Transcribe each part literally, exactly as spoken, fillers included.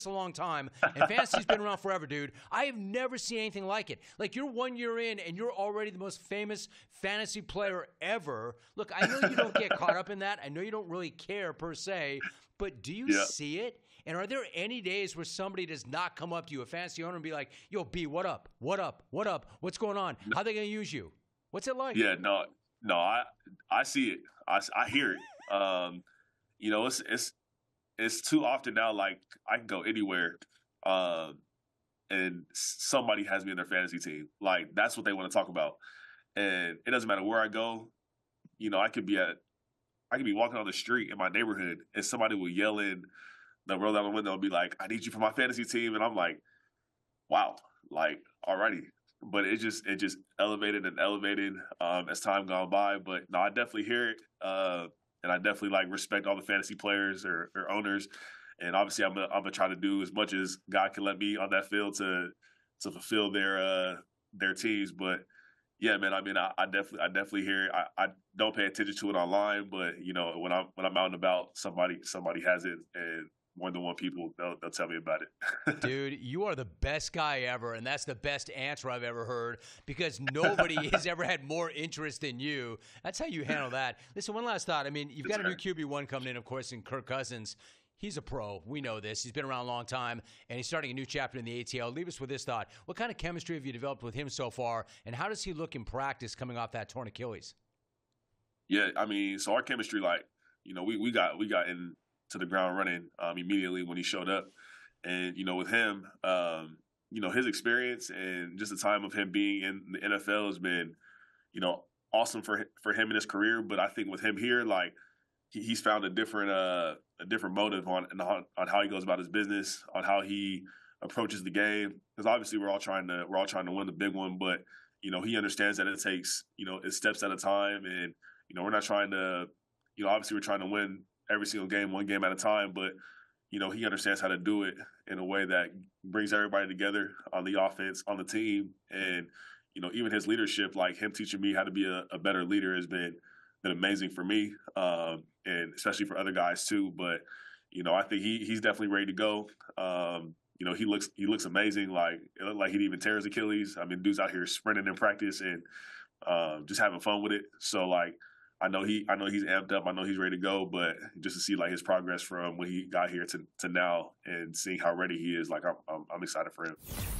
a long time, and fantasy's been around forever, dude. I have never seen anything like it. Like, you're one year in, and you're already the most famous fantasy player ever. Look, I know you don't get caught up in that. I know you don't really care, per se, but do you yeah. see it? And are there any days where somebody does not come up to you, a fantasy owner, and be like, yo, B, what up? What up? What up? What's going on? How are they going to use you? What's it like? Yeah, no, no, I I see it. I, I hear it. Um, you know, it's it's it's too often now, like, I can go anywhere, um, and somebody has me in their fantasy team. Like, that's what they want to talk about. And it doesn't matter where I go. You know, I could be at, I could be walking on the street in my neighborhood, and somebody will yell in, they'll roll down the window and be like, I need you for my fantasy team. And I'm like, wow, like, alrighty. But it just it just elevated and elevated um, as time gone by. But no, I definitely hear it. Uh, and I definitely like respect all the fantasy players or, or owners. And obviously I'm gonna, I'm gonna try to do as much as God can let me on that field to to fulfill their uh, their teams. But yeah, man, I mean, I, I definitely I definitely hear it. I, I don't pay attention to it online, but you know, when I'm when I'm out and about, somebody somebody has it, and more than one people, they'll, they'll tell me about it. Dude, you are the best guy ever, and that's the best answer I've ever heard, because nobody has ever had more interest than you. That's how you handle that. Listen, one last thought. I mean, you've got a new Q B one coming in, of course, in Kirk Cousins. He's a pro. We know this. He's been around a long time, and he's starting a new chapter in the A T L. Leave us with this thought. What kind of chemistry have you developed with him so far, and how does he look in practice coming off that torn Achilles? Yeah, I mean, so our chemistry, like, you know, we, we got we got in to the ground running um, immediately when he showed up. And, you know, with him, um, you know, his experience and just the time of him being in the N F L has been, you know, awesome for for him in his career. But I think with him here, like, he, he's found a different uh, a different motive on, on on how he goes about his business, on how he approaches the game. Because obviously we're all trying to we're all trying to win the big one, but you know, he understands that it takes, you know, it steps at a time, and you know, we're not trying to, you know, obviously we're trying to win every single game, one game at a time, but, you know, he understands how to do it in a way that brings everybody together on the offense, on the team. And, you know, even his leadership, like him teaching me how to be a, a better leader has been, been amazing for me, um, and especially for other guys too. But, you know, I think he he's definitely ready to go. Um, you know, he looks he looks amazing. Like, it looked like he didn't even tear his Achilles. I mean, dude's out here sprinting in practice and um, just having fun with it. So, like, I know he, I know he's amped up. I know he's ready to go. But just to see like his progress from when he got here to, to now, and seeing how ready he is, like I'm, I'm, I'm excited for him.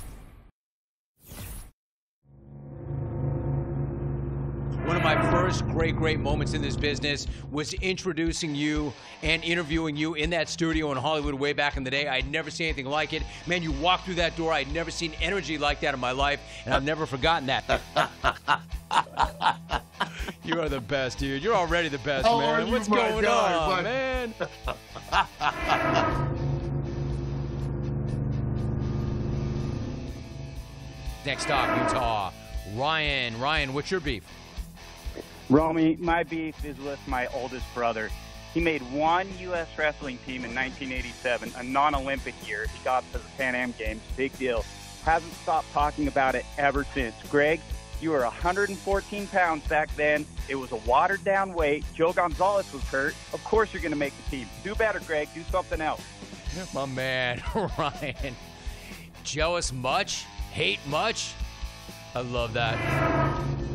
One of my first great, great moments in this business was introducing you and interviewing you in that studio in Hollywood way back in the day. I'd never seen anything like it. Man, you walked through that door. I'd never seen energy like that in my life, and I've never forgotten that. You are the best, dude. You're already the best, How man. are What's you, going guy, on, but... man? Next stop, Utah. Ryan. Ryan, what's your beef? Romy, my beef is with my oldest brother. He made one U S wrestling team in nineteen eighty-seven, a non-Olympic year. He got to the Pan Am Games. Big deal. Hasn't stopped talking about it ever since. Greg, you were one hundred fourteen pounds back then. It was a watered-down weight. Joe Gonzalez was hurt. Of course you're going to make the team. Do better, Greg. Do something else. My man, Ryan. Jealous much? Hate much? I love that.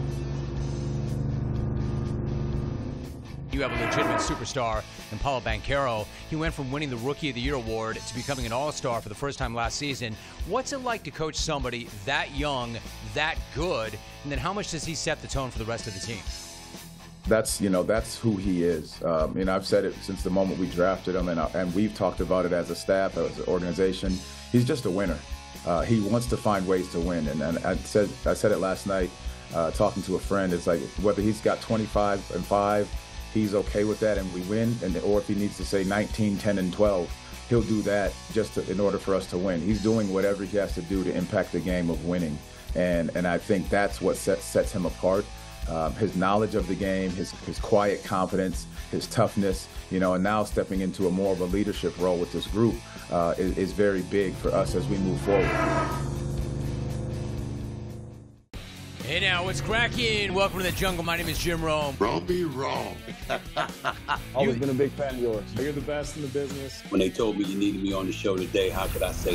You have a legitimate superstar in Paulo Banchero. He went from winning the Rookie of the Year award to becoming an all-star for the first time last season. What's it like to coach somebody that young, that good, and then how much does he set the tone for the rest of the team? That's, you know, that's who he is. Um, and I've said it since the moment we drafted him, and, and we've talked about it as a staff, as an organization. He's just a winner. Uh, he wants to find ways to win. And, and I said I said it last night, uh, talking to a friend. It's like whether he's got twenty-five and five, he's okay with that and we win, and or if he needs to say nineteen, ten, and twelve, he'll do that just to, in order for us to win. He's doing whatever he has to do to impact the game of winning, and and I think that's what sets sets him apart. Um, his knowledge of the game, his his quiet confidence, his toughness, you know, and now stepping into a more of a leadership role with this group uh, is, is very big for us as we move forward. Hey now, what's cracking? Welcome to the jungle. My name is Jim Rome. Romy Rome. Always You- been a big fan of yours. You're the best in the business. When they told me you needed me on the show today, how could I say